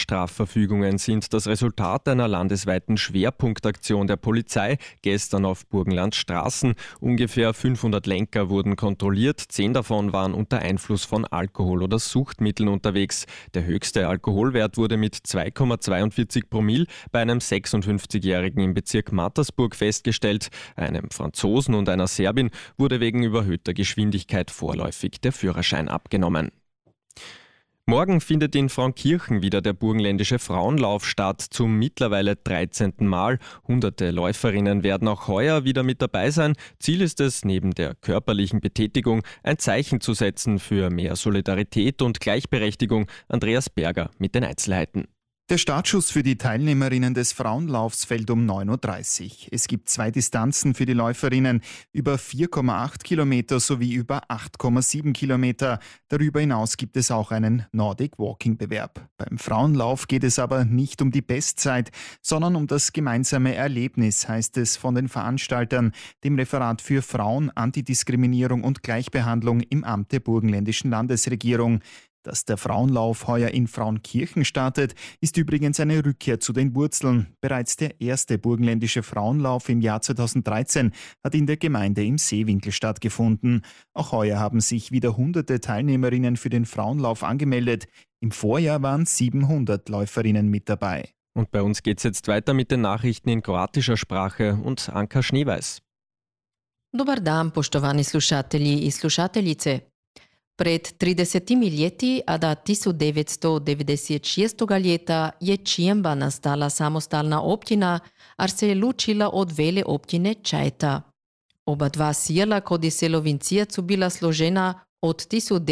Strafverfügungen sind das Resultat einer landesweiten Schwerpunktaktion der Polizei gestern auf Burgenlands Straßen. Ungefähr 500 Lenker wurden kontrolliert, 10 davon waren unter Einfluss von Alkohol oder Suchtmitteln unterwegs. Der höchste Alkoholwert wurde mit 2,42 Promille bei einem 56-Jährigen im Bezirk Mattersburg festgestellt. Einem Franzosen und einer Serbin wurde wegen überhöhter Geschwindigkeit vorläufig der Führerschein abgenommen. Morgen findet in Frauenkirchen wieder der burgenländische Frauenlauf statt, zum mittlerweile 13. Mal. Hunderte Läuferinnen werden auch heuer wieder mit dabei sein. Ziel ist es, neben der körperlichen Betätigung ein Zeichen zu setzen für mehr Solidarität und Gleichberechtigung. Andreas Berger mit den Einzelheiten. Der Startschuss für die Teilnehmerinnen des Frauenlaufs fällt um 9.30 Uhr. Es gibt 2 Distanzen für die Läuferinnen, über 4,8 Kilometer sowie über 8,7 Kilometer. Darüber hinaus gibt es auch einen Nordic Walking Bewerb. Beim Frauenlauf geht es aber nicht um die Bestzeit, sondern um das gemeinsame Erlebnis, heißt es von den Veranstaltern, dem Referat für Frauen, Antidiskriminierung und Gleichbehandlung im Amt der burgenländischen Landesregierung. Dass der Frauenlauf heuer in Frauenkirchen startet, ist übrigens eine Rückkehr zu den Wurzeln. Bereits der erste burgenländische Frauenlauf im Jahr 2013 hat in der Gemeinde im Seewinkel stattgefunden. Auch heuer haben sich wieder hunderte Teilnehmerinnen für den Frauenlauf angemeldet. Im Vorjahr waren 700 Läuferinnen mit dabei. Und bei uns geht's jetzt weiter mit den Nachrichten in kroatischer Sprache und Anka Schneeweiß. Dobar dan, poštovani slušatelji i slušateljice. Pred 30 ljeti, a da 1996 leta, je Čiemba nastala samostalna općina, ar se je lučila od vele općine Čajta. Oba dva sjela kod Selovincija su bila složena od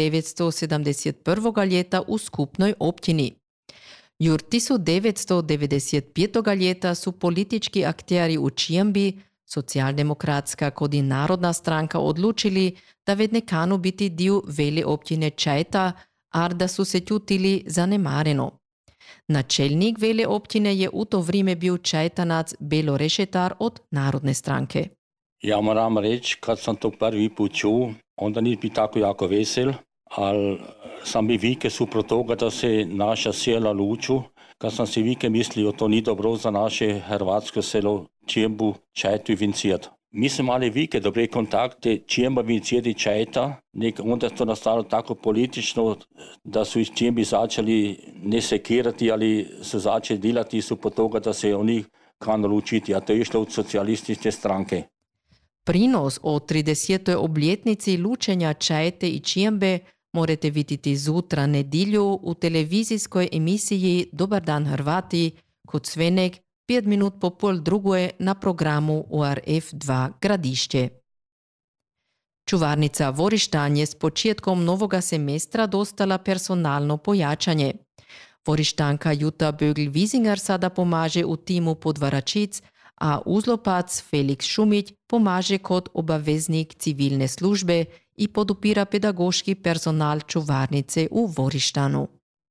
1971 leta u skupnoj općini. Jur 1995 leta su politički akteri u Čiembi, Socijaldemokratska kod i Narodna stranka odlučili da vedne kanu biti dio vele općine Čajta, ar da su se čutili zanemareno. Načelnik vele općine je u to vrijeme bio Čajtanac Belo Rešetar od Narodne stranke. Ja moram reći, kad sam to prvi put čuo, onda nisam bio tako jako vesel, ali sam bi vike supro toga da se naša sjela luču. Kad sam si vike mislio, to ni dobro za naše hrvatsko selo Čiembu, Čajtu i Vincijet. Mi smo imali vike dobre kontakte, Čiemba, Vincijet i Čajta, onda je to nastalo tako politično, da su iz Čiembi začeli ne sekirati, ali su začeli delati su po toga da se oni kanu lučiti, a to je išlo od socijalistične stranke. Prinos o 30. obljetnici lučenja Čajte i Čiembe morate vidjeti zutra nedjelju u televizijskoj emisiji Dobar dan Hrvati kod Svenek 5 minut po pol drugoje na programu ORF2 Gradišće. Čuvarnica Vorištan je s početkom novoga semestra dostala personalno pojačanje. Vorištanka Juta Bögl-Wiesinger sada pomaže u timu podvaračic, a uzlopac Felix Šumić pomaže kot obaveznik civilne službe i podupira pedagoški personal čuvarnice u Vorištanu.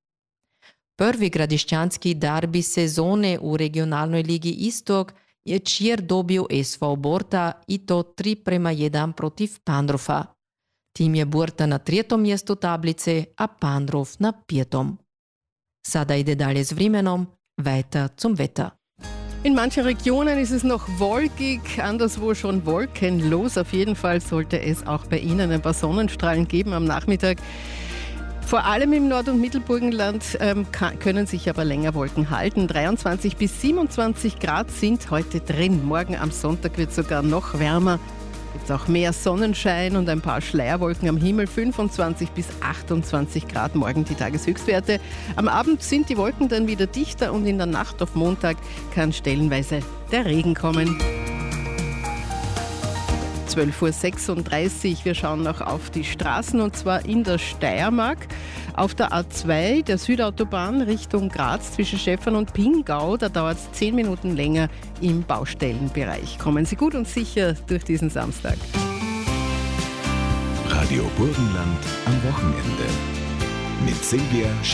Prvi gradišćanski derbi sezone u regionalnoj ligi Istok je Čier dobil SV Borta i to 3:1 protiv Pandrofa. Tim je Borta na 3. mjestu tablice, a Pandrov na 5. Sada ide dalje s vremenom, weiter zum Wetter. In manchen Regionen ist es noch wolkig, anderswo schon wolkenlos. Auf jeden Fall sollte es auch bei Ihnen ein paar Sonnenstrahlen geben am Nachmittag. Vor allem im Nord- und Mittelburgenland können sich aber länger Wolken halten. 23 bis 27 Grad sind heute drin. Morgen am Sonntag wird es sogar noch wärmer. Gibt auch mehr Sonnenschein und ein paar Schleierwolken am Himmel. 25 bis 28 Grad morgen die Tageshöchstwerte. Am Abend sind die Wolken dann wieder dichter und in der Nacht auf Montag kann stellenweise der Regen kommen. 12:36 Uhr. Wir schauen noch auf die Straßen und zwar in der Steiermark. Auf der A2 der Südautobahn Richtung Graz zwischen Schäffern und Pingau, da dauert es 10 Minuten länger im Baustellenbereich. Kommen Sie gut und sicher durch diesen Samstag. Radio Burgenland am Wochenende mit Silvia